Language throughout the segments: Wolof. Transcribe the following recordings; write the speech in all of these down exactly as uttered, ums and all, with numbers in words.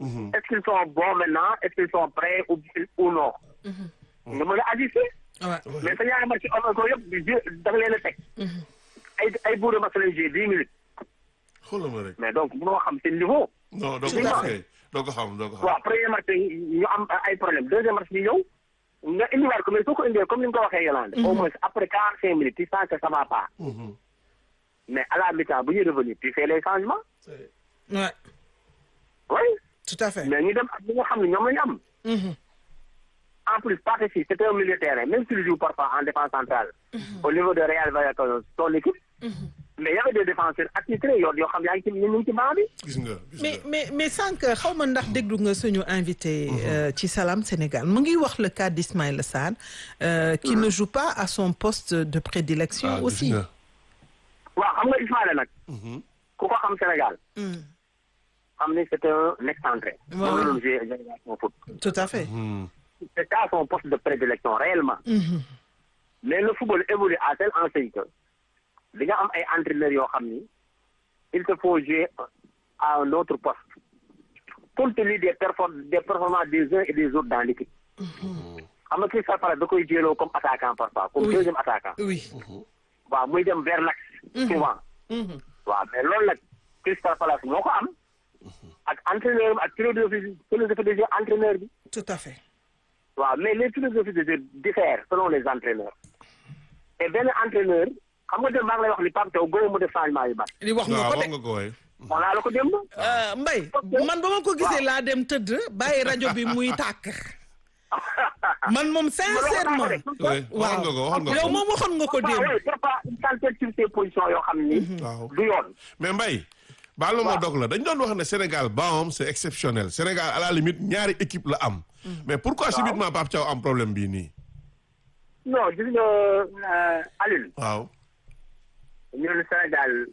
Mhm. est-ce qu'ils sont bons maintenant est-ce qu'ils sont prêts ou ou non. nga mën a ajuster. Ouais. mais sa ñaari match am ko yëpp di da nga leen a teg. ay ay buur de match lañ joué dix minutes. xoolal ma rek. mais donc mënoo xam seen niveau. non doo ko Tout à xam fait. kay doo ko xam doo ko xam. waaw premier match ñu am ay problème deuxième match bi ñëw nga indiwaat ko mais soo ko indee comme ni nga ko waxee Yolande. au moins après quarante cinq minutes tu sens que ça va pas. Mhm. mais à la mi-temps bu ñuy revenir tu fais les changements. Ouais. oui Tout à fait. mais ñu dem ak ñi nga xam ne ñoom la ñu am. Mhm. en plus Pathé Ciss c'était un milieu de terrain même s'il joue parfois en défense centrale. au niveau de Real Valladolid son équipe. mais y avait des défenseurs attitrés yoo yoo xam yaa ngi ci ñu ngi ci banc bi. gis nga gis mais nga. mais mais sànq xaw ma ndax déglu nga suñu invité euh, ci Salam Sénégal mu ngi wax le cas d'Ismaïla Sarr euh, qui ne joue pas à son poste de prédilection ah gis aussi. nga. waaw xam nga Ismaïla nag. Mhm. ku ko xam Sénégal. Mm. xam ni c'était un excentré. Ouais, moom la ouais. doon jouer génération foot. Tout à fait. Mhm. c'est ça son poste de prédilection réellement. Mhm. mais le football évolue à telle enseigne que di nga am ay entraîneurs yoo xam ni il te faut jouer à un autre poste compte tenu des perfor des performances des uns et des autres dans l'équipe. xam nga Crystal Palace da koy jëloo comme attaquant parfois comme Oui. deuxième attaquant. Oui. waaw muy dem vers l'axe souvent. Mhm. waaw mais loolu nag Crystal Palace moo ko am ak entraîneur ak philosophie philosophie de jeu entraîneur bi. Tout à fait. waaw mais les philosophies de jeu diffèrent selon les entraîneurs et benn entraîneur xam nga dem maa ngi lay wax ni Pape Thiaw góobu mu def changement yu bari. li wax nga waaw ko wax de. nga ko waay. wax naa la ko démb. Euh, Mbaye man ba ma ko gisee laa dem tëdd bàyyi rajo bi muy tàkk. man moom sincèrement. oui waxoon nga ko waxoon nga yow ko. moom waxoon nga ko waaw démb. oui parfois une qualité sur ces positions yoo xam ni. waaw du yoon. mais Mbaye. baal ma dog la dañ doon wax ne Sénégal baam c'est exceptionnel Sénégal à la limite ñaari équipe la am. mais pourquoi subitement Pape Thiaw am problème bii nii. non gis nga Alioune. waaw. ñun Sénégal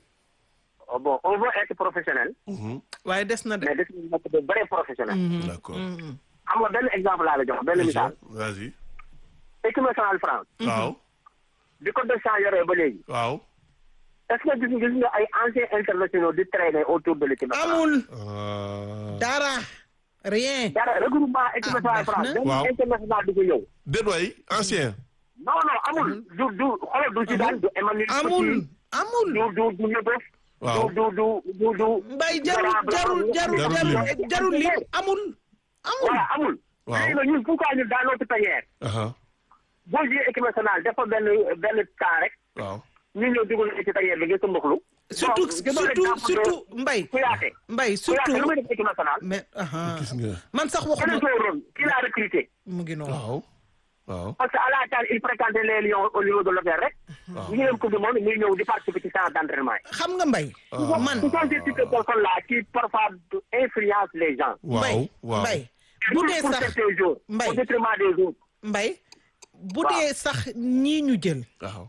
bon on veut être professionnel. Mhm. waaye des na de. mais des nañu nekk de vrais professionnels. d'accord. xam nga benn exemple laa la jox benn misaal. vas-y. équipe nationale France. waaw. bi ko Deschamps yoree ba léegi. waaw. est-ce que gis nga gis nga ay anciens internationaux di traîner autour de l'équipe nationale. amul Euh, dara rien. dara regroupement équipe Ah, nationale baax France. na. benn Waaw. international du ko ñëw. déet waay ancien. non non amul. du du xoolal du Zidane du Emmanuel amul Petit, amul. du du du Leboeuf. waaw. du du du du du. Mbaye jarul jarul jarul Jarul jarul jarul lim amul. amul. voilà amul. Waaw. léegi nag ñun pourquoi ñun dans notre tanière. aha boo joué équipe nationale dafa benn benn temps rek. waaw. ñu ñëw dugal ci tanière bi nga sëmbaxlu. surtout Bon, je donne surtout l'exemple de surtout Mbaye. Kouyaté. Mbaye Kouyaté surtout. lu muy def équipe nationale. mais aha gis nga. man sax quel waxuma est son rôle qui l'a recruté. mu ngi noonu. waaw. waaw. parce que à la tane il fréquentait les Lions au niveau de l'hôtel rek. waaw. ñu dem coupe du monde muy ñëw di participer ci séance d'entraînement yi. xam nga Mbaye. man ce sont ces types de personnes là qui parfois influencent les gens. waaw Mbaye waaw. Mbaye bu dee pour sax certains jours. Mbaye. au détriment des autres. Mbaye bu Waaw. dee sax ñii ñu jël waaw.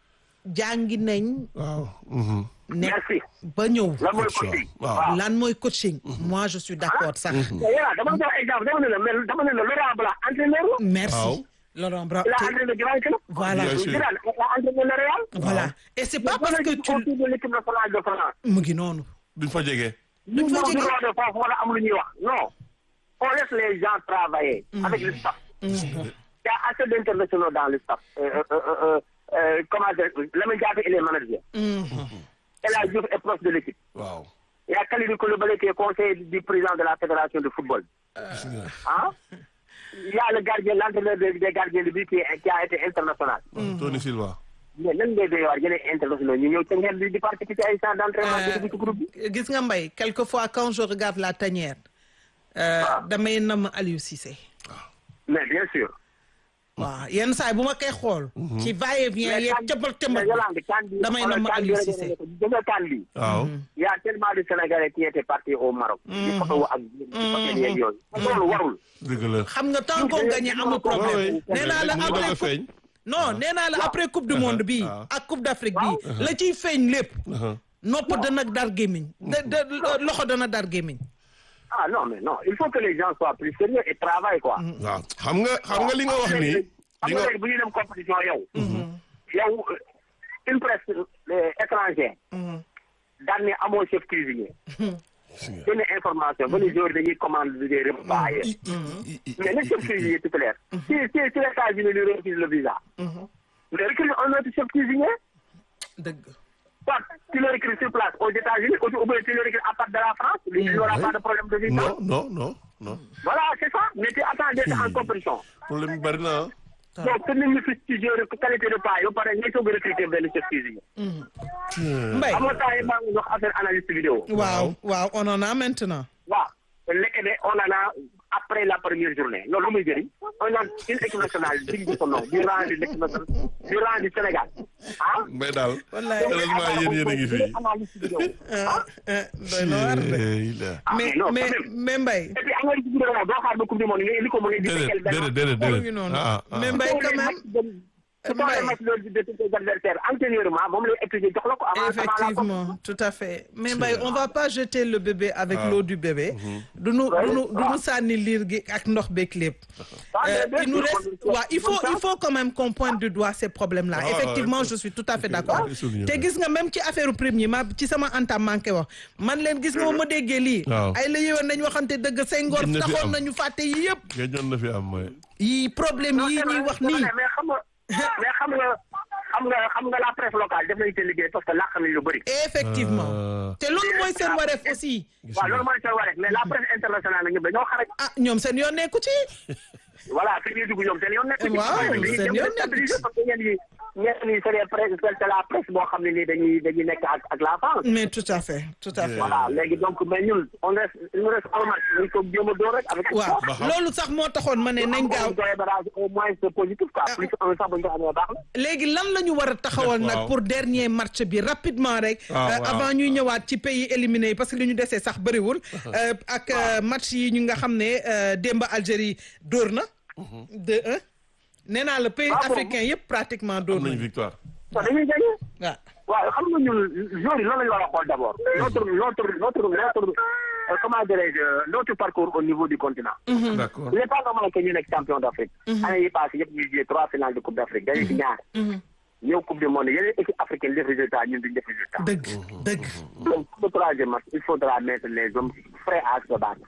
jàngi nañ waaw. mhm. ne merci. ba ñëw lan mooy Coach, coaching. waaw. waaw. lan mooy coaching moi je suis d'accord sax mais voilà dama jox exemple dama ne la mais dama ne la Laurent Blanc entraîneur la. merci Waaw. Laurent Blanc il a te- entraîné grand club. voilà Bien sûr. Zidane il a entraîné le Real. voilà et c'est pas parce que tu autour de l'équipe nationale de France. mu ngi noonu duñ fa jege. ñu Duñ fa ñëw jege. di de France wala am lu ñuy wax non. on laisse les gens travailler. avec le staff. il y a assez d'internationaux dans le staff. Euh, euh, euh, euh, euh, comment dire Lamine Diatta il est manager. El Hadji Diouf est proche de l'équipe. waaw. Il y a Kalidou Koulibaly qui est conseiller du président de la fédération de football. gis nga. Hein? Il y a le gardien, l'entraîneur des, des gardiens de but qui, est- qui a été international. Tony Silva. Mais nan ngay doy waar yeneen internationaux ñu ñëw ca ngeen di di participer ci ay séances d'entraînement di dugg ci groupe bi. gis nga Mbaye quelquefois quand je regarde la tanière euh, damay nam Aliou Cissé Mais bien sûr. waaw yenn saa yi bu ma koy xool ci va-et-vient yeeg cëmbal mais cëmbal Yolande kan bi damay nam Aliou Cissé danga kan bi. waaw. Il y a tellement de Sénégalais qui étaient partis au Maroc. di photo ak di photo yeeg yooyu. loolu warul. dëgg la. xam nga tant qu'on gagne amul problème nee naa la mu ngi doog après a feeñ. non nee naa la après coupe du monde bi waaw. ak coupe d'Afrique bi la ciy feeñ lépp aha nopp dana dar gémmiñ da da loxo dana dar gémmiñ Ah non mais non il faut que les gens soient plus sérieux et travaillent quoi. waaw xam nga xam nga li nga wax nii. xam li nga nga léegi bu ñuy dem compétition yow. yow une presse euh, étrangère. daan ne amoo chef cuisinier. benn information ba les joueurs dañuy commande des repas mais le chef cuisinier titulaire si si si l'États-Unis lui refuse le visa mais recrute un autre chef cuisinier dëgg soit tu le recrutes sur place aux États-Unis ou bien tu le recrutes à part de la France lui il n'aura pas de problème de visa non non non non voilà c'est ça mais tu attends d'être en compétition problème bi bari na donc te nit ñi fi ci joueur qualité de pas ba pare ngay soog a recruter benn chef cuisinier Mbaye amoo temps yi maa ngi wax affaire analyste vidéo waaw waaw on en a maintenant waaw léegi de on en a après la première journée loolu lu muy jëriñ on a une équipe nationale digne de son nom du rang de l'équipe nationale du rang du Sénégal ah. mais daal wallaay heureusement yéen yéen a ngi fi. analyste vidéo ah. doy na waar de mais mais mais Mbaye. et puis analyste vidéo moom doo xaar ba coupe du monde nga indi ko mu ngi di. déedéet déedéet déedéet mu ngi noonu mais Mbaye quand même. Mbaye match de de tes adversaires antérieurement moom lay étudier jox la ko. avant effectivement tout à fait mais Mbaye on va pas jeter le bébé avec l'eau du bébé. du nu du nu du nu sànni liir gi ak ndox beeg lépp. il nous reste waaw il faut il faut quand même qu'on pointe du doigt ces problèmes là. effectivement je suis tout à fait d'accord. te gis nga même ci affaire premier ma ci sama entame manqué wax man leen gis nga ma déggee lii. ay la yowoon nañu waxante dëgg say ngor taxoon nañu fàtte yi yëpp. géejoon na fi am mooy. yi problème yi ñuy wax nii. mais xam nga xam nga xam nga la presse locale def nañu seen liggéey parce que làq nañu lu bëri. effectivement te loolu mooy seen wareef aussi. waaw loolu mooy seen wareef mais la presse internationale la ñoom dañoo xarañ. ah ñoom seen yoon nekku ci. voilà fi ñuy dugg ñoom seen yoon nekku ci. waaw seen yoon nekku ci parce que ñenn ñi ñenn ñi c'est les presse c'est la presse boo xam ne nii dañuy dañuy nekk ak ak la France. mais tout à fait tout à fait. voilà léegi donc mais ñun on reste il nous reste un match dañ ko jéem a door rek avec. waaw loolu sax moo taxoon ma ne nañ gaaw. au moins c'est positif quoi. plus un sax bu ñu ko amee baax na. léegi lan la ñu war a taxawal nag pour dernier match bi rapidement rek. avant ñuy ñëwaat ci pays éliminés yi parce que li ñu desee sax bëriwul. ak match yi ñu nga xam ne démb Algérie dóor na. deux un nee naa la pays africain yëpp pratiquement dóor nañu victoire. waaw dañuy gagné. waaw waaw xam nga ñun joueurs yi loolu la ñu war a xool d'abord. notre notre notre notre comment dirais-je notre parcours au niveau du continent. d'accord il n'est pas normal que ñu nekk champion d'Afrique. année yi passé yëpp ñuy joué trois finales de coupe d'Afrique dañuy ci ñaar. ñëw coupe du monde yeneen équipe africaine def résultat ñun duñ def résultat. dëgg dëgg. donc pour le troisième match il faudra mettre les hommes frais à se battre.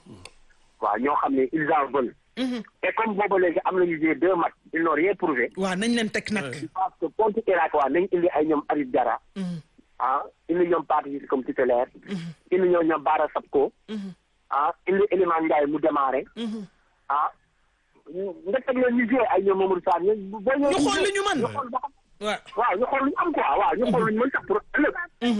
waaw ñoo xam ne ils en veulent. et comme boobu léegi am nañu joué deux matchs ils n'ont rien prouvé. waaw nañ leen teg nag. je pense que contre Irak waa nañ indi ay ñoom Habib Diarra. ah indi ñoom Pathé Ciss comme titulaire. indi ñoom ñoom Bara Sapko. ah indi Iliman Ndiaye mu démarré. ah nga teg leen ñu joué ay ñoom Mamadou Sarr ñu. ñu xool li ñu mën. ñu xool ba xam. waaw waaw ñu xool lu ñu am quoi waaw ñu xool lu ñu mën sax pour ëllëg.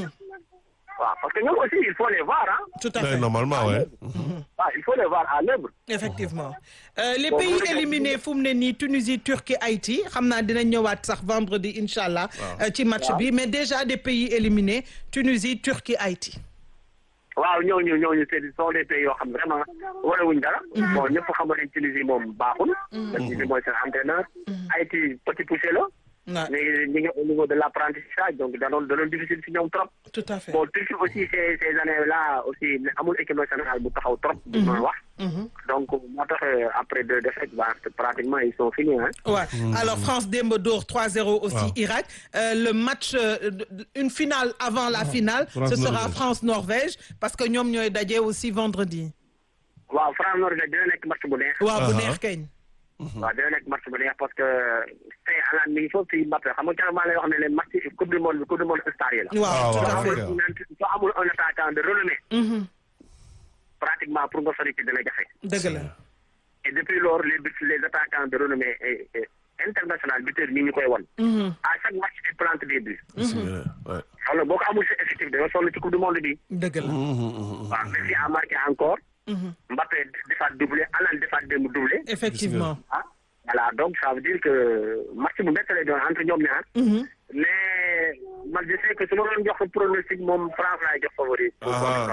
waaw parce que ñoom aussi il faut les voir ah. tout à fait normalement ouais. waaw il faut les voir à l'œuvre. effectivement euh, les pays éliminés fu mu ne nii Tunisie Turquie Haïti xam naa dina ñëwaat sax vendredi incha allah. ci match bi mais déjà des pays éliminés Tunisie Turquie Haïti. waaw ñooñu ñooñu ce sont des pays yoo xam vraiment warewuñ dara. bon ñëpp xam nañ Tunisie moom baaxul. Tunisie mooy seen entraîneur. Haïti petit poussé la. waaw léegi ñu ngi au niveau de l'apprentissage donc da doon da doon difficile si ñoom trop. tout à fait bon Turquie aussi ces ces années là aussi amul équipe nationale bu taxaw trop. bu ma wax. donc moo tax après deux défaites bah pratiquement ils sont finis hein. Ouais. alors France démb dóor trois zéro aussi wow. Irak euh, le match euh, une finale avant la finale. France ce sera France Norvège parce que ñoom ñooy daje aussi vendredi. waaw France Norvège dina nekk match bu neex. waaw bu neex kañ. waaw dina nekk match bu neex parce que tey alaan mi ngi foofu si Mbappé xam nga keroog maa lay wax ne leen match coupe du monde coupe du monde star yi la. waaw tout à fait soo amul un attaquant de renommée. pratiquement pour nga sori ci dina jafe. dëgg la. et depuis lors les les attaquants de renommée internationale buteurs ñi ñu koy won. à chaque match ils plantent des buts. alors boo ko amul sa effectif dañoo sonn ci coupe du monde bi. dëgg la. waaw Messi a marqué encore. Mbappé defaat doublé Haaland defaat démb doublé. effectivement. ah voilà donc ça veut dire que match bu métti lay doon entre ñoom ñaar. mais man je sais que su ma doon jox pronostic moom France laay jox favori. pour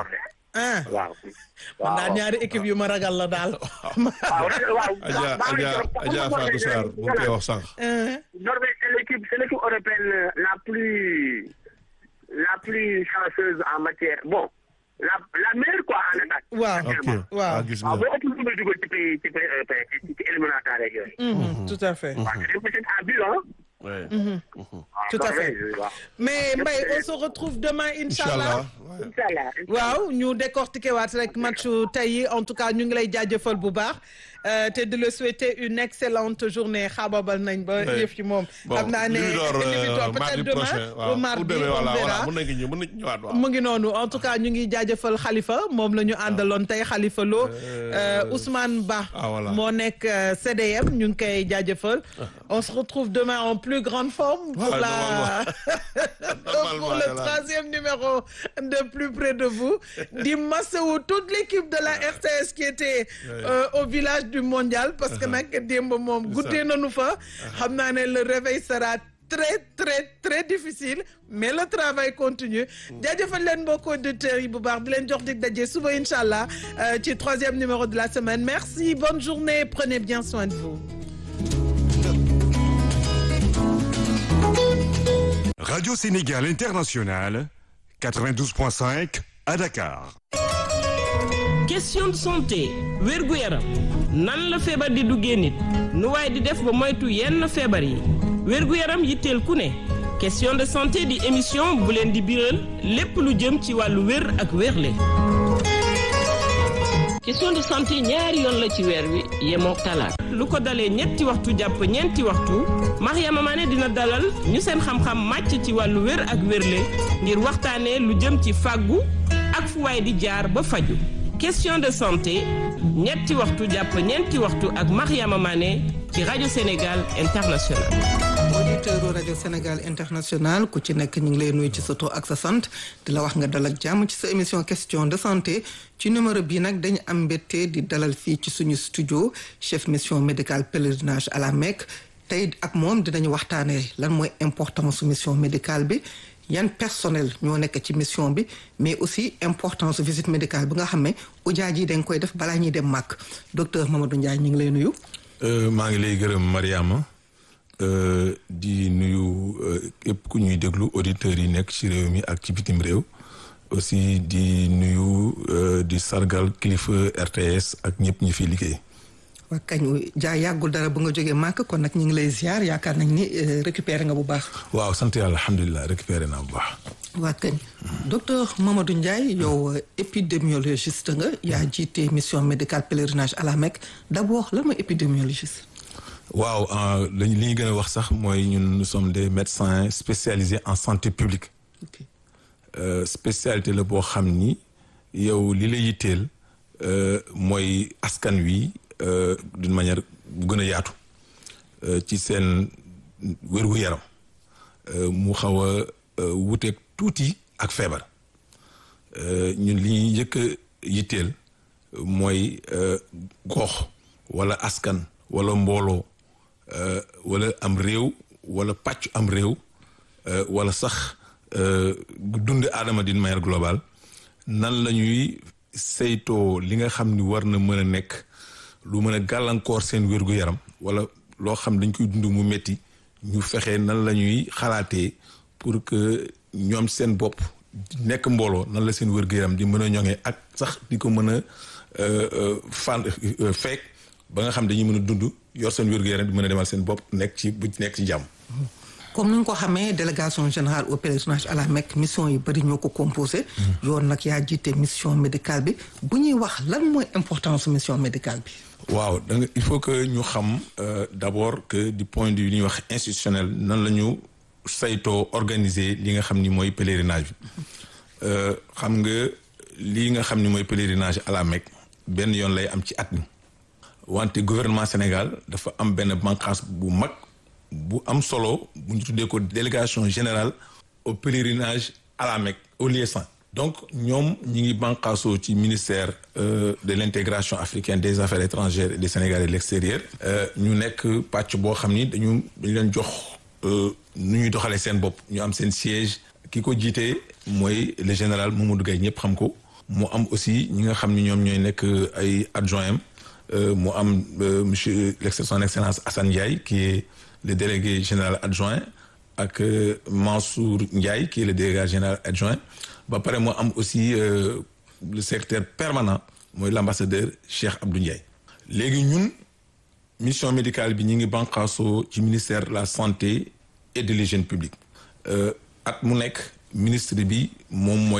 ah waaw. man daal ñaari équipe yu ma ragal la daal. waaw waaw. Adja Adja Adja Fatou Sarr bu koy wax sànq. Norvège c'est l'équipe c'est l'équipe européenne la plus la plus chanceuse en matière bon. la la meilleure quoi en attaque. waaw ok waaw gis waaw nga. boo ëpp lu muy dugal ci pays ci pays européen ci ci éliminatoire rek yooyu. tout à fait. waaw c'est possible à but hein. Ouais. tout à fait waaw. mais Mbaye on se retrouve demain inchallah. Inch'Allah. incha allah. waaw ñu décortiquer waat rek matchu tey yi en tout cas ñu ngi lay jaajëfal bu baax te di la souhaiter une excellente journée xaababal nañ ba yëf ci moom. xam naa ne peut-être demain ou mardi on verra mu ngi noonu en tout cas ñu ngi jaajëfal Khalifa moom la ñu àndaloon tey Khalifa Lo Ousmane Ba. moo nekk C D M ñu ngi koy jaajëfal. on se retrouve demain en plus grande forme. pour la pour le troisième numéro de Plus près de vous. di masawu toute l'équipe de la R T S qui était euh, au village du mondial parce que nag démb moom guddee nañu fa. xam naa ne le réveil sera très très très difficile mais le travail continue. jaajëfal leen mbokki auditeurs yi bu baax di leen jox dig daje suba incha allah ci troisième numéro de la semaine merci bonne journée prenez bien soin de vous. Radio Sénégal International quatre-vingt-douze point cinq à Dakar. question de santé wérgu yaram nan la feebar di duggee nit nu waaye di def ba moytu yenn feebar yi wérgu yaram yitteel ku ne question de santé di émission bu leen di biral lépp lu jëm ci wàllu wér ak wérle. question de santé ñaari yoon la ci weer wi yemook talaata lu ko dalee ñetti waxtu jàpp ñeenti waxtu Mariama Mané dina dalal ñu seen xam-xam màcc ci wàllu wér ak wérle ngir waxtaanee lu jëm ci fàggu ak fu waay di jaar ba faju question de santé ñetti waxtu jàpp ñeenti waxtu ak Mariama Mané ci rajo Sénégal International. auditeur rajo Sénégal International ku ci nekk ñu ngi lay nuyu ci sa tur ak sa sant di la wax nga dal ak jàmm ci sa émission question de santé ci numéro bii nag dañu am mbégte di dalal fii ci suñu studio chef mission médicale pèlerinage à la Mecque tey ak moom dinañu waxtaanee lan mooy importance mission médicale bi yan personnel ñoo nekk ci mission bi mais aussi importance visite médicale bi nga xam ne ujaaj yi dañ koy def balaa ñuy dem màkk docteur Mamadou Ndiaye ñu ngi lay nuyu. maa ngi lay gërëm Mariama di nuyu képp ku ñuy déglu auditeurs yi nekk ci réew mi ak ci bitim réew aussi di nuyu di sargal kilifa R T S ak ñëpp ñi fi liggéey. waa kañ jaa yàggul dara ba nga jógee màkk kon nag ñu ngi lay ziar yaakaar nañ ni récupéré nga bu baax. waaw sant yàlla alhamdulilah récupéré naa bu baax. waa kañ docteur Mamadou Ndiaye yow épidémiologiste nga yaa jiite mission médicale pèlerinage à la Mecque d'abord lan mooy épidémiologiste. waaw li ñu gën a wax sax mooy ñun nous sommes des médecins spécialisés en santé publique. ok spécialité la boo xam ni yow li la yitteel mooy askan wi. Euh, d'une manière bu gën a yaatu euh, ci seen wér-gu yaram euh, mu xaw a wuteeg tuuti ak feebar ñun li ñuy njëkk a yitteel mooy gox wala askan wala mbooloo wala am réew wala pàcc am réew wala sax dund aadama d'une manière globale nan la ñuy saytoo li nga xam ni war na mën a nekk lu mën a gàllankoor seen wér-gu-yaram wala loo xam dañ koy dund mu metti ñu fexe nan la ñuy xalaatee pour que ñoom seen bopp nekk mbooloo nan la seen wér-gu-yaram di mën a ñoŋee ak sax di ko mën a fan fekk ba nga xam dañuy mën a dund yor seen wér-gu-yaram di mën a demal seen bopp nekk ci bu nekk ci jàmm. comme ni nga ko xamee délégation générale au pèlerinage à la Mecque mission yi bëri ñoo ko composé. yoon nag yaa jiite mission médicale bi bu ñuy wax lan mooy importance mission médicale bi. waaw da nga il faut que ñu xam d'abord que du point de vue li ñuy wax institutionnel nan la ñu saytoo organiser li nga xam ni mooy pèlerinage bi xam nga li nga xam ni mooy pèlerinage à la Mecque benn yoon lay am ci at mi wante gouvernement Sénégal dafa am benn bànqaas bu mag. bu am solo bu ñu tuddee ko délégation générale au pèlerinage à la Mecque au lieu saint donc ñoom ñi ngi bànqaasoo ci ministère euh, de l'intégration africaine des affaires étrangères et des Sénégalais de l'extérieur ñu nekk pàcc boo xam ni dañu dañu leen jox nu ñuy doxalee seen bopp ñu am seen siège ki ko jiitee mooy le général Mamadou Gaye ñëpp xam ko mu am aussi ñi nga xam ni ñoom ñooy nekk ay adjoint am mu am monsieur son excellence Assane Ndiaye qui est le délégué général adjoint ak Mansour Ndiaye qui est le délégué général adjoint ba pare moo am aussi euh, le secrétaire permanent mooy l'ambassadeur Cheikh Abdou Ndiaye. léegi ñun mission médicale bi ñu ngi bànqaasoo ci ministère de la santé et de l'hygiène publique at mu nekk ministre bi moom mooy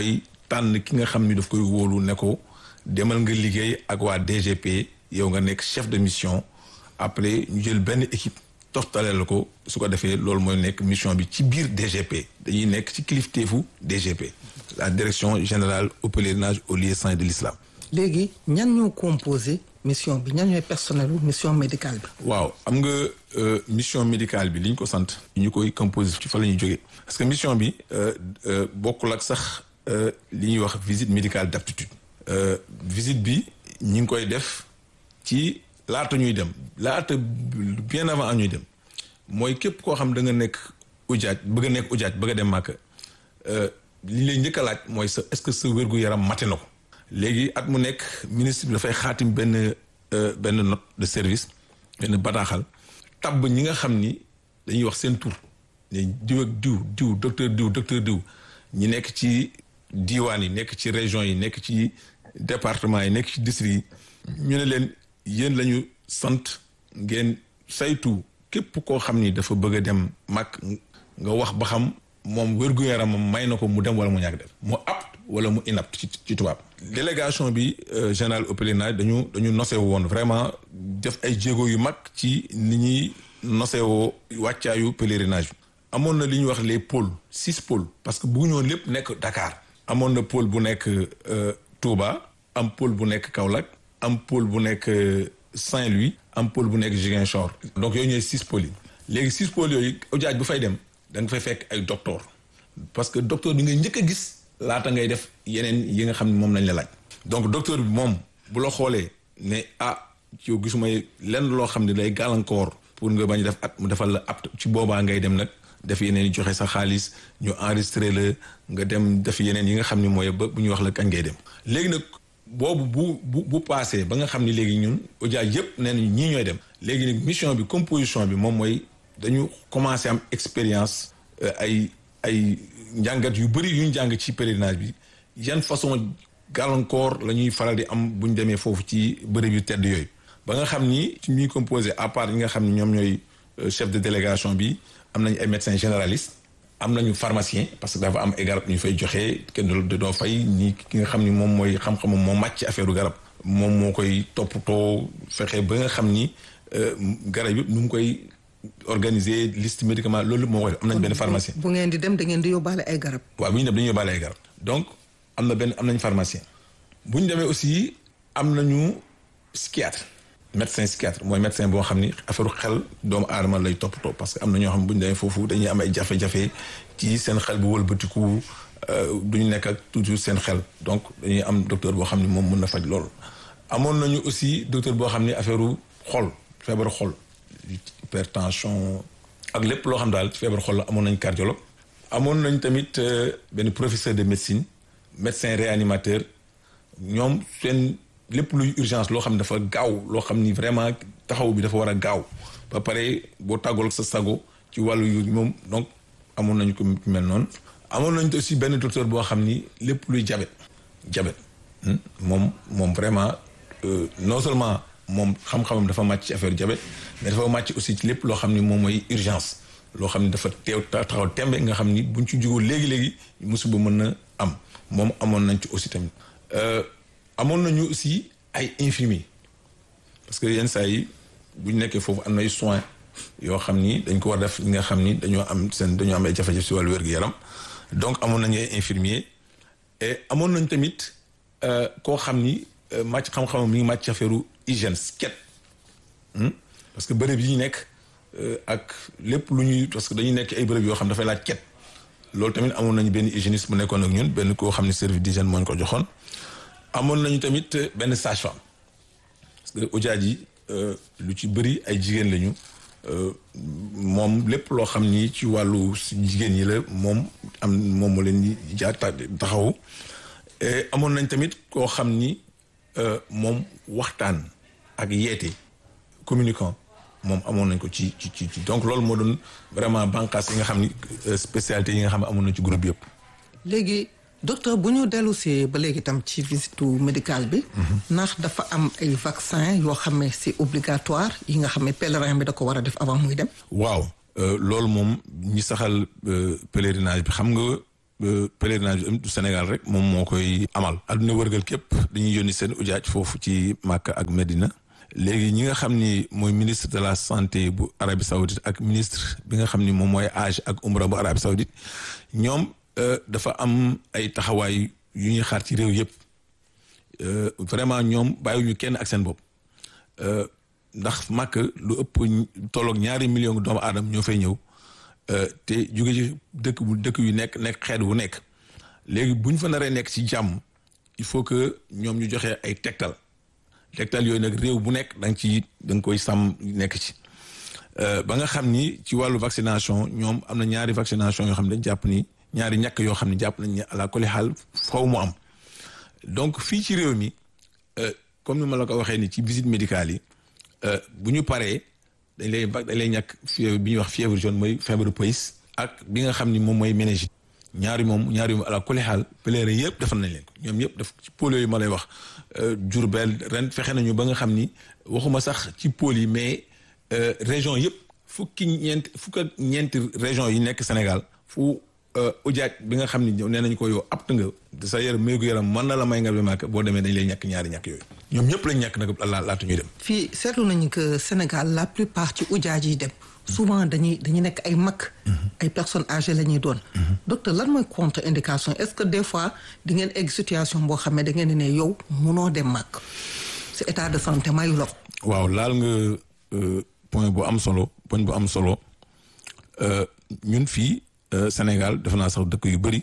tànn ki nga xam ni daf koy wóolu ne ko demal nga liggéey ak waa D G P yow nga nekk chef de mission après ñu jël benn équipe toftaleel ko su ko defee loolu mooy nekk mission bi ci biir D G P dañuy nekk ci kilifteefu D G P la direction générale au pèlerinage aux lieux saints de l'islam. léegi ñan ñoo composé mission bi ñan ñooy personnel mission médicale bi. waaw am nga mission médicale bi li ñu ko sant. ñu koy composé ci fa la ñuy jógee. parce que mission bi bokkul ak sax li ñuy wax visite médicale d'aptitude. visite bi ñi ngi koy def ci laata ñuy dem laata bien avant ñuy dem mooy képp koo xam da nga nekk ujaaj bëgg a nekk ujaaj bëgg a dem Màkka li lay njëkk a laaj mooy sa est-ce que sa wér-gu-yaram mate na ko. léegi at mu nekk ministre bi dafay xaatim benn benn note de service benn bataaxal tabb ñi nga xam ni dañuy wax seen tur diw ak diw diw docteur diw docteur diw ñi nekk ci diwaan yi nekk ci région yi nekk ci département yi nekk ci district yi ñu ne leen yéen la ñu sant ngeen saytu képp koo xam ni dafa bëgg a dem mag nga wax ba xam moom wér-gu-yaramam may na ko mu dem wala mu ñàkk def mu apte wala mu inapte ci ci tubaab. délégation bi général au pèlerinage dañu dañu nosee woon vraiment def ay jéego yu mag ci ni ñuy nosee woo wàccaayu pèlerinage bi. amoon na li ñuy wax les pôles six pôles parce que bëgguñu woon lépp nekk Dakar. amoon na pôle bu nekk Touba am pôle bu nekk Kaolack am pôle bu nekk Saint-Louis am pôle bu nekk Ziguinchor. donc yooyu ñooy six pôles yi. léegi six pôles yooyu ujaaj bu fay dem da nga fay fekk ay docteur parce que docteur bi nga njëkk a gis laata ngay def yeneen yi nga xam ne moom lañ la laaj. donc docteur bi moom bu la xoolee ne ah yow gisuma lenn loo xam ne day gàllankoor pour nga bañ def at mu defal la apte ci boobaa ngay dem nag def yeneen yi joxe sa xaalis ñu enregistré la nga dem def yeneen yi nga xam ne mooy ba bu ñu wax la kañ ngay dem. léegi nag boobu bu bu bu paasee ba nga xam ne léegi ñun ujaaj yëpp nee nañu ñii ñooy dem. léegi nag mission bi composition bi moom mooy dañu commencé am expérience ay ay njàngat yu bëri yu ñu jàng ci pèlerinage bi yan façon gàllankoor la ñuy faral di am bu ñu demee foofu ci bërëb yu tedd yooyu. ba nga xam ni ci ñuy composé à part yi nga xam ni ñoom ñooy chef de délégation bi am nañu ay médecins généralistes am nañu pharmacien parce que dafa am ay garab ñu fay joxe kenn du doo fay ni ki nga xam ni moom mooy xam-xamam moo màcc ci affaire garab moom moo koy toppatoo fexe ba nga xam ni garab yëpp nu mu koy organiser liste médicament loolu moo koy am nañ benn pharmacien. bu ngeen di dem da ngeen di yóbbaale ay garab. waaw bu ñu dem dañuy yóbbaale ay garab donc am na benn am nañ pharmacien bu ñu demee aussi am nañu psychiatre. médecin psychiatre mooy médecin boo xam ni affaire xel doomu aadama lay toppatoo parce que am na ñoo xam ne bu ñu demee foofu dañuy am ay jafe-jafe ci seen xel bu wëlbatiku duñu nekk ak toujours seen xel donc dañuy am docteur boo xam ni moom mën na faj loolu. amoon nañu aussi docteur boo xam ni affaire xol feebaru xol hypertension ak lépp loo xam daal ci feebaru xol la amoon nañ cardiologue. amoon nañ tamit benn professeur de médecine médecin réanimateur ñoom seen. lépp luy urgence loo xam ne dafa gaaw loo xam ni vraiment taxaw bi dafa war a gaaw ba pare boo tàggool ak sa sago ci wàllu yu moom donc amoon nañu ko mel noonu. amoon nañu aussi benn docteur boo xam ni lépp luy diabète diabète moom moom vraiment non seulement moom xam-xamam dafa màcc ci affaire diabète mais dafa màcc aussi ci lépp loo xam ni moom mooy urgence loo xam ni dafa teew taxaw tembe nga xam ni buñ ci jugoo léegi-léegi musiba mën na am moom amoon nañ ci aussi tamit. amoon nañu aussi ay infirmiers parce que yenn saa yi bu ñu nekkee foofu am na ay soins yoo xam ni dañ ko war def ñi nga xam ni dañoo am seen dañoo am ay jafe-jafe si wàllu wér-gu-yaram donc amoon nañu ay infirmiers et amoon nañ tamit koo xam ni màcc xam-xamam mi ngi màcc affaire hygiène ket parce que bërëb yi ñu nekk ak lépp lu ñuy parce que dañuy nekk ay bërëb yoo xam dafay laaj ket loolu tamit amoon nañu benn hygiéniste bu nekkoon ak ñun benn koo xam ni service d'hygiène moo ñu ko joxoon. amoon nañu tamit benn sage-femme parce que ujaaj yi lu ci bëri ay jigéen lañu moom lépp loo xam ni ci wàllu jigéen ñi la moom am moom moo leen di jaar taxawu. amoon nañ tamit koo xam ni moom waxtaan ak yeete communicant moom amoon nañ ko ci ci ci donc loolu moo doon vraiment bànqaas yi nga xam ni spécialité yi nga xam ne amoon nañ ci groupe yëpp. léegi. docteur bu ñu dellu si ba léegi tam ci visite médicale bi. ndax dafa am ay vaccin yoo xam ne c'est obligatoire yi nga xam ne pèlerin bi da ko war a def avant muy dem. waaw loolu moom ñi saxal pèlerinage bi xam nga pèlerinage du Sénégal rek moom moo koy amal. adduna wërgal képp dañuy yónni seen ujaaj foofu ci Makka ak Medina. léegi ñi nga xam ni mooy ministre de la santé bu Arabie Saoudite ak ministre bi nga xam ni moom mooy Hajj ak Umra bu Arabie Saoudite ñoom dafa am ay taxawaay yu ñuy xaar ci réew yëpp vraiment ñoom bàyyiwuñu kenn ak seen bopp ndax Makka lu ëpp tolloog ñaari million doomu aadama ñoo fay ñëw te jóge ci dëkk bu dëkk yu nekk nekk xeet wu nekk léegi bu ñu fa naree nekk ci jàmm il faut que ñoom ñu joxe ay tegtal. tegtal yooyu nag réew bu nekk da nga ci da nga koy sàmm nekk ci ba nga xam ni ci wàllu vaccination ñoom am na ñaari vaccination yoo xam ne dañ jàpp ni ñaari ñàkk yoo xam ne jàpp nañ ne ala kulli xaal faw mu am donc fii ci réew mi comme ni ma la ko waxee ni ci visite médicale yi bu ñu paree dañ lay dañ lay ñàkk fièvre bi ñuy wax fièvre jaune mooy feebaru pays ak bi nga xam ni moom mooy méningite ñaari moom ñaari moom ala kulli xaal pèlerin yëpp defal nañ leen ko ñoom yëpp def ci pôle yooyu ma lay wax Diourbel ren fexe nañu ba nga xam ni waxuma sax ci pôle yi mais région yëpp fukki ñeent fukk ak ñeenti région yi nekk Sénégal fu ujaaj bi nga xam ni nee nañu ko yow apt nga sa yaram méegu yaram mën na la may nga bi màkk boo demee dañ lay ñàkk ñaari ñàkk yooyu ñoom ñëpp lañ ñàkk nag la laatu ñuy dem. fii seetlu nañu que Sénégal la plupart ci ujaaj yi dem souvent dañuy dañuy nekk ay mag ay personnes âgées la ñuy doon docteur lan mooy contre indication est-ce que des fois di ngeen egg situation boo xam ne da ngeen di ne yow munoo dem mag sa état de santé mayu la ko. waaw laal nga point bu am solo point bu am solo ñun fii Sénégal defe naa sax dëkk yu bëri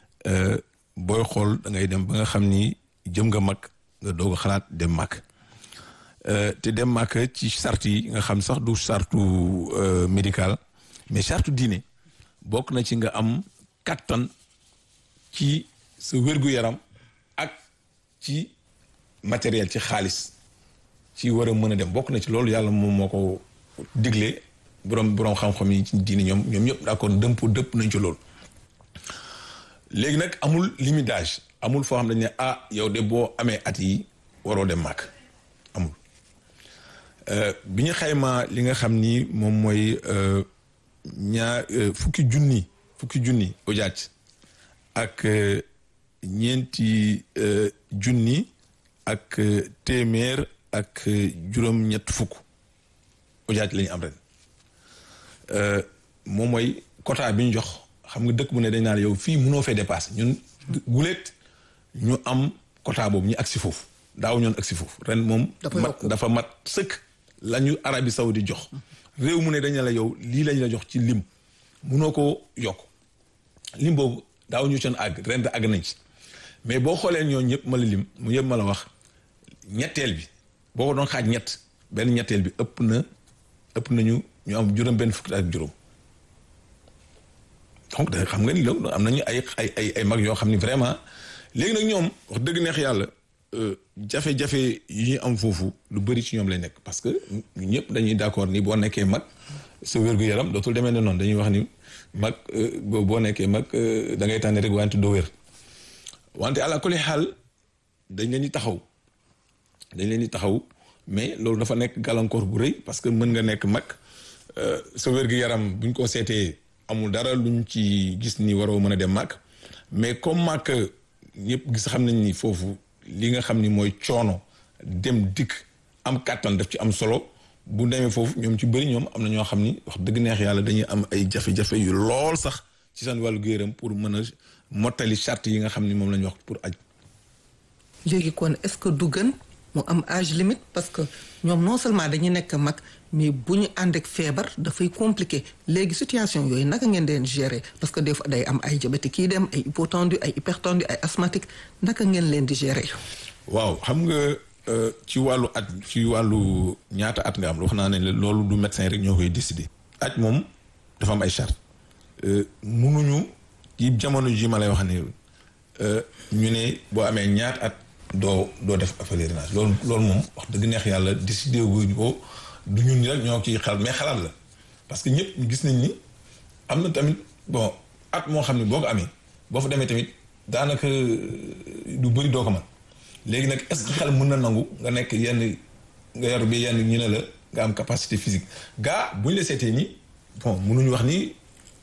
booy xool da ngay dem ba nga xam ni jëm nga mag nga doog a xalaat dem mag te dem mag ci charte yi nga xam sax du charte médical mais charte diine bokk na ci nga am kattan ci sa wér-gu-yaram ak ci matériel ci xaalis ci war a mën a dem bokk na ci loolu yàlla moom moo ko digle borom borom xam-xam yi ci diine ñoom ñoom ñëpp d'accord dëmp dëpp nañ ci loolu léegi nag amul limite d'âge amul foo xam dañ ne ah yow de boo amee at yi waroo dem màkk amul bi ñu xaymaa li nga xam ni moom mooy ñaar fukki junni fukki junni ujaaj ak ñeenti junni ak téeméer ak juróom-ñett fukk ujaaj la ñu am ren moom mooy quota bi ñu jox xam nga dëkk bu ne dañ naan yow fii mënoo fee dépassé ñun guleet ñu am quota boobu ñu agsi foofu daaw ñoon agsi foofu ren moom mat dafa mat sëkk la ñu Arabie Saoudite jox réew mu ne dañ la yow lii lañ la jox ci lim mënoo ko yokk lim boobu daaw ñu seen àgg ren de àgg nañ ci mais boo xoolee ñoo ñëpp ma la lim mu yëpp ma la wax ñetteel bi boo ko doon xaaj ñett benn ñetteel bi ëpp na ëpp nañu ñu am juróom benn fukki ak juróom donc da xam nga ni loolu am nañu ay ay ay ay mag yoo xam ni vraiment léegi nag ñoom wax dëgg neex yàlla jafe-jafe yi ñu am foofu lu bëri ci ñoom lay nekk parce que ñëpp dañuy d'accord ni boo nekkee mag sa wér-gu-yaram dootul demee ne noonu dañuy wax ni mag boo nekkee mag da ngay tànn rek wante doo wér wante àla kulli xaal dañ leen di taxaw dañ leen di taxaw mais loolu dafa nekk gàllankoor bu rëy parce que mën nga nekk mag sa wér-gu-yaram buñ ko seetee amul dara luñ ci gis ni waroo mën a dem mag mais comme mag ñëpp gis xam nañ ni foofu li nga xam ni mooy coono dem dikk am kàttan daf ci am solo bu demee foofu ñoom ci bëri ñoom am na ñoo xam ni wax dëgg neex yàlla dañuy am ay jafe-jafe yu lool sax ci seen wàllu géeram pour mën a mottali charte yi nga xam ni moom la ñu wax pour aj léegi kon est-ce que du gën mu am âge limite parce que ñoom non seulement dañuy nekk mag mais bu ñu ànd ak feebar dafay compliqué léegi situation yooyu naka ngeen leen gérer parce que des fois day am ay diabétique kii dem ay hypotendu ay hypertendu ay asthmatique naka ngeen leen di gérer. waaw xam nga ci wàllu at ci wàllu ñaata at nga am wax naa ne loolu du médecin rek ñoo koy décider. aj moom dafa am ay charte munuñu ci jamono ji ma lay wax ne ñu ne boo amee ñaata at doo doo def pèlerinage loolu loolu moom wax dëgg neex yàlla décidé guñu ko du ñun rek ñoo ciy xalaat mais xalaat la parce que ñëpp gis nañ ni am na tamit bon at moo xam ne boo ko amee boo fa demee tamit daanaka du bëri doo ko mën léegi nag est-ce que xel mën na nangu nga nekk yenn nga yor bi yenn ñu ne la nga am capacité physique gaa bu ñu la seetee nii bon mënuñu wax ni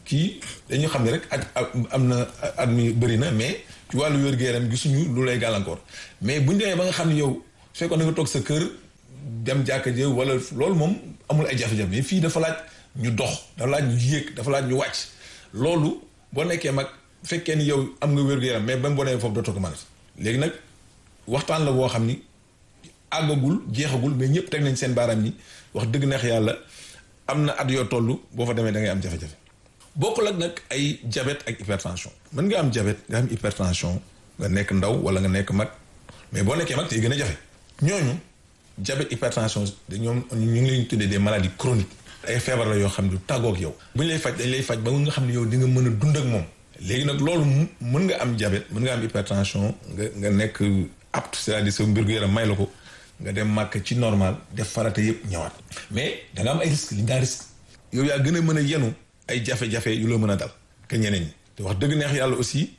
kii dañu xam ne rek ak am na at mi bëri na mais ci wàllu wér-gu-yaram gisuñu lu lay gàllankoor mais bu ñu demee ba nga xam ne yow su fekkoon da nga toog sa kër dem jàkka jë wala loolu moom amul ay jafe-jafe mais fii dafa laaj ñu dox dafa laaj ñu yéeg dafa laaj ñu wàcc loolu boo nekkee mag fekkee ni yow am nga wér-gu-yaram mais ba mu boo demee foofu dootoo ko mën léegi nag waxtaan la boo xam ni àggagul jeexagul mais ñëpp teg nañ seen baaraam ni wax dëgg neex yàlla am na at yoo toll boo fa demee da ngay am jafe-jafe bokkul ak nag ay diabète ak hypertension mën nga am diabète nga am hypertension nga nekk ndaw wala nga nekk mag mais boo nekkee mag tey gën a jafe ñooñu diabète hypertension ñoom ñu ngi leen tuddee des maladies chroniques ay feebar la yoo xam ne du tàggoog yow bu ñu lay faj dañ lay faj ba nga xam ne yow di nga mën a dund ak moom léegi nag loolu mën nga am diabète mën nga am hypertension nga nga nekk apte c'est-à-dire sa mbir gu yaram may la ko nga dem màkk ci normal def farata yëpp ñëwaat mais da nga am ay risques li nga risque yow yaa gën a mën a yenu ay jafe-jafe yu la mën a dal que ñeneen ñi te wax dëgg neex yàlla aussi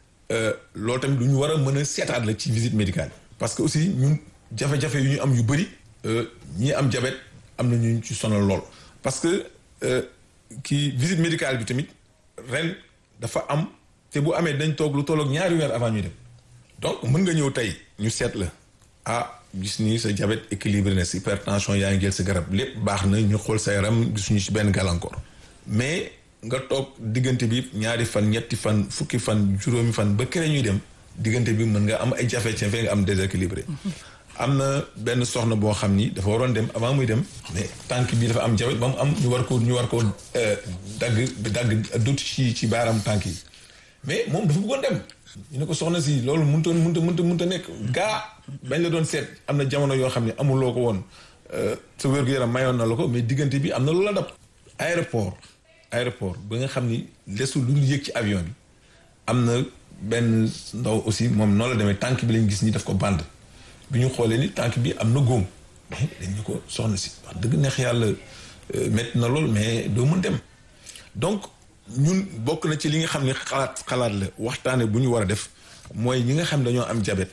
loolu tamit lu ñu war a mën a seetaat la ci visite médicale parce que aussi ñun jafe-jafe yu ñu am yu bëri ñi am diabète am na ñu ci sonal lool parce que kii visite médicale bi tamit ren dafa am te bu amee dañ toog lu tolloog ñaari weer avant ñuy dem donc mën nga ñëw tey ñu seet la ah gis ni sa diabète équilibré na sa hypertension yaa ngi jël sa garab lépp baax na ñu xool sa yaram gisuñu ci benn gàllankoor mais nga toog diggante bi ñaari fan ñetti fan fukki fan juróomi fan ba kere ñuy dem diggante bi mën nga am ay jafe-jafe nga am déséquilibré am na benn soxna boo xam ni dafa waroon dem avant muy dem mais tànk bi dafa am diabète ba mu am ñu war ko ñu war ko dagg dagg dut ci ci baaram tànk yi mais moom dafa bëggoon dem ñu ne ko soxna si loolu mënutoon mënta mënta mënta nekk gaa bañ la doon seet am na jamono yoo xam ne amuloo ko woon sa wér-gu-yaram mayoon na la ko mais diggante bi am na lu la dab aéroport aéroport ba nga xam ni lesul lu ñu yëg ci avion bi am na benn ndaw aussi moom noonu la demee tànk bi lañ gis ni daf ko band bi ñu xoolee ni tànk bi am na góom mais dañ ñu ko soxna si wax dëgg neex yàlla métti na lool mais doo mën dem donc ñun bokk na ci li nga xam ne xalaat xalaat la waxtaane bu ñu war a def mooy ñi nga xam ne dañoo am diabète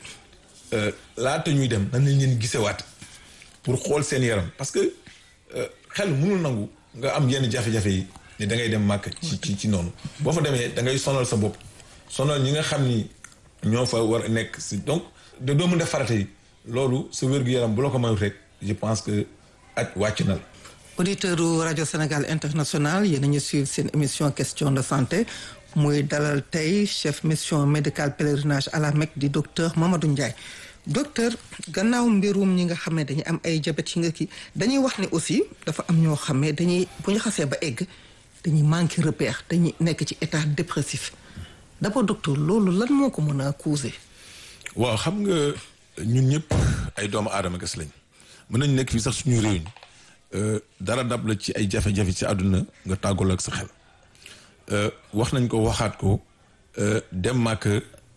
laata ñuy dem nan lañ leen gisewaat pour xool seen yaram parce que xel mënul nangu nga am yenn jafe-jafe yi ne da ngay dem màkk ci ci ci noonu boo fa demee da ngay sonal sa bopp sonal ñi nga xam ni ñoo fa war a nekk si donc da doo mën def farata yi loolu sa wér-gu-yaram bu la ko mayut rek je pense que ak wàcc na la. auditeur u rajo Sénégal international yéen a ñu suivre seen émission question de santé muy dalal tey chef mission médicale pèlerinage à la Mecque di docteur Mamadou Ndiaye docteur gannaaw mbirum ñi nga xam ne dañuy am ay diabète yi nga kii dañuy wax ne aussi dafa am ñoo xam ne dañuy bu ñu xasee ba egg dañuy manqué repère dañuy nekk ci état dépressif d'abord docteur loolu lan moo ko mën a causer. waaw xam nga ñun ñëpp ay doomu aadama ges lañ mën nañ nekk fii sax suñu réew mi dara dab la ci ay jafe-jafe ci àdduna nga tàggul ak sa xel wax nañ ko waxaat ko dem màkk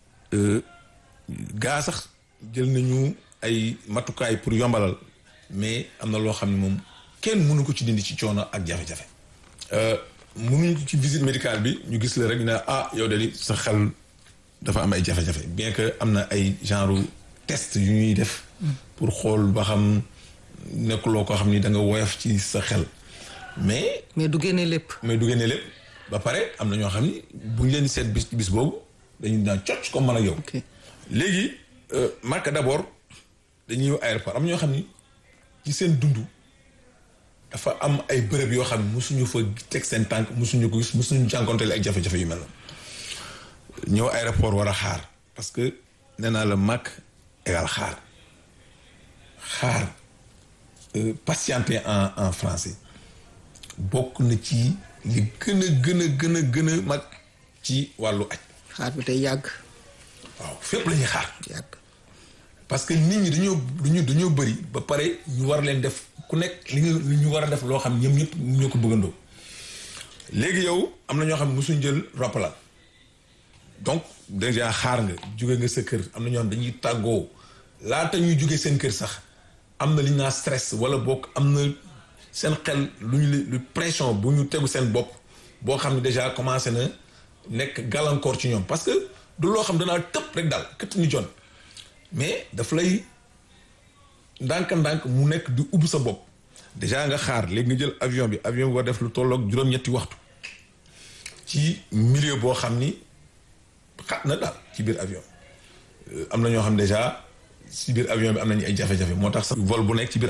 gaa sax jël nañu ay matukaay pour yombalal mais am na loo xam ne moom kenn mënu ko ci dindi ci coono ak jafe-jafe mënuñ ci visite médicale bi ñu gis la rek ne ah yow de li sa xel dafa am ay jafe-jafe bien que am na ay genre test yu ñuy def pour xool ba xam nekkuloo ko xam ni da nga woyof ci sa xel mais. mais du génne lépp. mais du génne lépp ba pare am na ñoo xam ni bu ñu leen seet bis bis boobu dañuy daan cocc comme man ak yow. léegi Makka d'abord dañuy ñëw aéroport am ñoo xam ni ci seen dund dafa am ay bërëb yoo xam ne mosuñu fa teg seen tànk mosuñu ko gis mosuñu jànkonteel ak jafe-jafe yu mel na ñëw aéroport war a xaar parce que nee naa la Makka égal xaar xaar. Euh, patienter en en français bokk na ci li gën a gën a gën a gën a mag ci wàllu aj. xaar bi day yàgg. waaw fépp la ñuy xaar. yàgg parce que nit ñi dañoo dañoo dañoo bëri ba pare ñu war leen def ku nekk li nga li ñu war a def loo xam ñoom ñëpp ñoo ko bëggandoo léegi yow am na ñoo xam ne mosuñ jël roppalaan donc déjà xaar nga jóge nga sa kër am na ñoo xam dañuy tàggoo laata ñuy jóge seen kër sax. am na li ñu naan stress wala bokk am na seen xel lu ñu lu pression bu ñu tegu seen bopp boo xam ne déjà commencé na nekk gàllankoor ci ñoom parce que du loo xam danaa tëb rek daal këtt ni jon mais daf lay ndànk-ndànk mu nekk di ubbi sa bopp déjà nga xaar léegi nga jël avion bi avion bi war def lu tolloog juróom-ñetti waxtu ci milieu boo xam ni xat na daal ci biir avion am na ñoo xam déjà ci biir avion bi am nañu ay jafe-jafe moo tax sax vol bu nekk ci biir